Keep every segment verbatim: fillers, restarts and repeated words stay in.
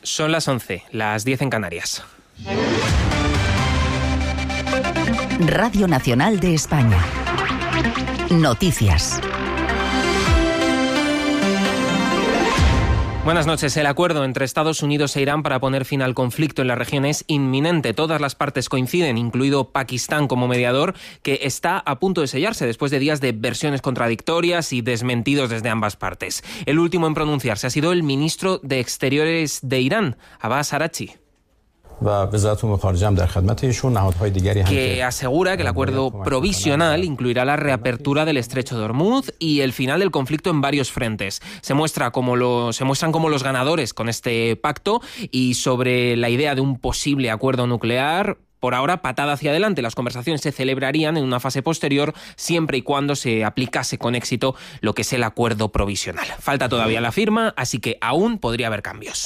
Son las once, las diez en Canarias. Radio Nacional de España. Noticias. Buenas noches. El acuerdo entre Estados Unidos e Irán para poner fin al conflicto en la región es inminente. Todas las partes coinciden, incluido Pakistán como mediador, que está a punto de sellarse después de días de versiones contradictorias y desmentidos desde ambas partes. El último en pronunciarse ha sido el ministro de Exteriores de Irán, Abbas Araghchi, que asegura que el acuerdo provisional incluirá la reapertura del estrecho de Hormuz y el final del conflicto en varios frentes. Se muestra como lo, se muestran como los ganadores con este pacto, y sobre la idea de un posible acuerdo nuclear, por ahora, patada hacia adelante. Las conversaciones se celebrarían en una fase posterior siempre y cuando se aplicase con éxito lo que es el acuerdo provisional. Falta todavía la firma, así que aún podría haber cambios.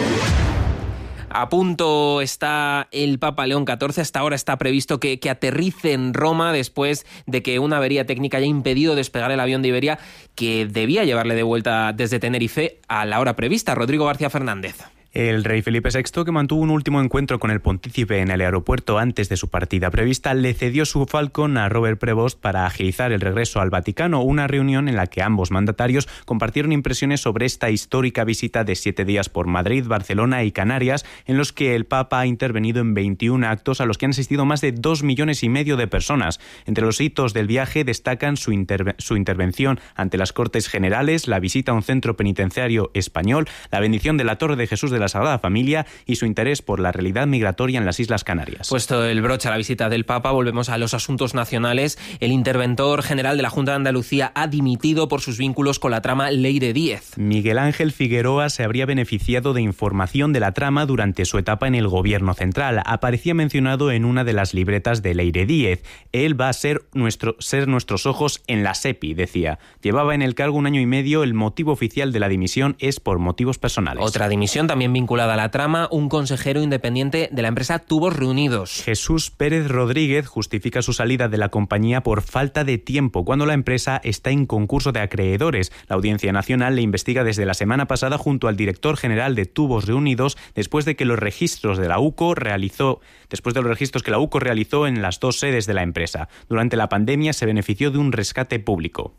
A punto está el Papa León catorce. Hasta ahora está previsto que, que aterrice en Roma después de que una avería técnica haya impedido despegar el avión de Iberia que debía llevarle de vuelta desde Tenerife a la hora prevista. Rodrigo García Fernández. El rey Felipe sexto, que mantuvo un último encuentro con el pontífice en el aeropuerto antes de su partida prevista, le cedió su Falcon a Robert Prevost para agilizar el regreso al Vaticano, una reunión en la que ambos mandatarios compartieron impresiones sobre esta histórica visita de siete días por Madrid, Barcelona y Canarias, en los que el Papa ha intervenido en veintiún actos a los que han asistido más de dos millones y medio de personas. Entre los hitos del viaje destacan su, interve- su intervención ante las Cortes Generales, la visita a un centro penitenciario español, la bendición de la Torre de Jesús de la Sagrada Familia y su interés por la realidad migratoria en las Islas Canarias. Puesto el broche a la visita del Papa, volvemos a los asuntos nacionales. El interventor general de la Junta de Andalucía ha dimitido por sus vínculos con la trama Leire Díez. Miguel Ángel Figueroa se habría beneficiado de información de la trama durante su etapa en el Gobierno central. Aparecía mencionado en una de las libretas de Leire Díez. Él va a ser, nuestro, ser nuestros ojos en la SEPI, decía. Llevaba en el cargo un año y medio. El motivo oficial de la dimisión es por motivos personales. Otra dimisión también vinculada a la trama, un consejero independiente de la empresa Tubos Reunidos. Jesús Pérez Rodríguez justifica su salida de la compañía por falta de tiempo, cuando la empresa está en concurso de acreedores. La Audiencia Nacional le investiga desde la semana pasada junto al director general de Tubos Reunidos, después de que los registros de la UCO realizó, después de los registros que la UCO realizó en las dos sedes de la empresa. Durante la pandemia se benefició de un rescate público.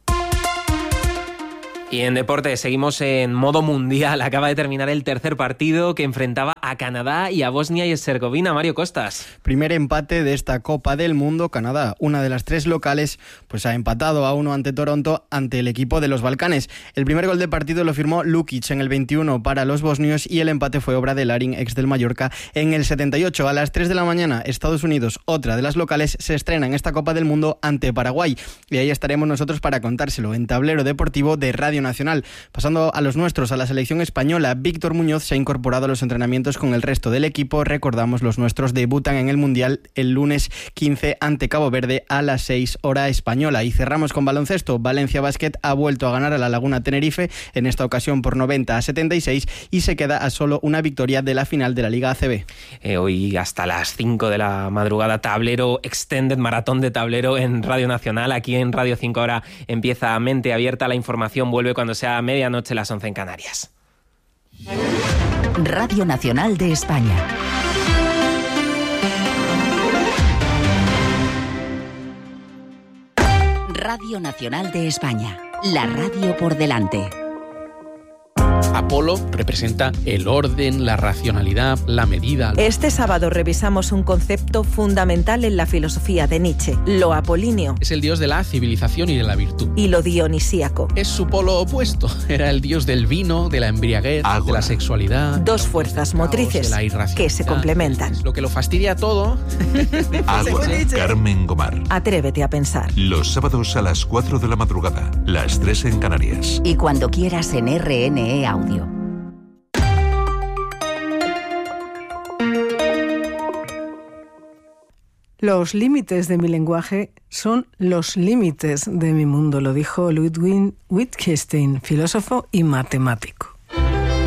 Y en deporte seguimos en modo mundial. Acaba de terminar el tercer partido que enfrentaba a Canadá y a Bosnia y Herzegovina. Mario Costas. Primer empate de esta Copa del Mundo. Canadá, una de las tres locales, pues ha empatado a uno ante Toronto, ante el equipo de los Balcanes. El primer gol del partido lo firmó Lukic en el veintiuno para los bosnios y el empate fue obra de Larin, ex del Mallorca, en el setenta y ocho. A las tres de la mañana, Estados Unidos, otra de las locales, se estrena en esta Copa del Mundo ante Paraguay. Y ahí estaremos nosotros para contárselo en Tablero Deportivo de Radio Nacional. Pasando a los nuestros, a la selección española, Víctor Muñoz se ha incorporado a los entrenamientos con el resto del equipo. Recordamos, los nuestros debutan en el Mundial el lunes quince ante Cabo Verde a las seis hora española. Y cerramos con baloncesto. Valencia Basket ha vuelto a ganar a la Laguna Tenerife, en esta ocasión por noventa a setenta y seis, y se queda a solo una victoria de la final de la Liga A C B. Eh, hoy hasta las cinco de la madrugada, tablero extended, maratón de tablero en Radio Nacional. Aquí en Radio cinco ahora empieza Mente Abierta. La información vuelve cuando sea a medianoche, las once en Canarias. Radio Nacional de España. Radio Nacional de España. La radio por delante. Apolo representa el orden, la racionalidad, la medida. Este sábado revisamos un concepto fundamental en la filosofía de Nietzsche, lo apolíneo. Es el dios de la civilización y de la virtud. Y lo dionisíaco. Es su polo opuesto. Era el dios del vino, de la embriaguez, Ágora. de la sexualidad. Dos fuerzas motrices que se complementan. Lo que lo fastidia todo. Ágora, Carmen Gomar. Atrévete a pensar. Los sábados a las cuatro de la madrugada, las tres en Canarias. Y cuando quieras en R N E Audio. Los límites de mi lenguaje son los límites de mi mundo, lo dijo Ludwig Wittgenstein, filósofo y matemático.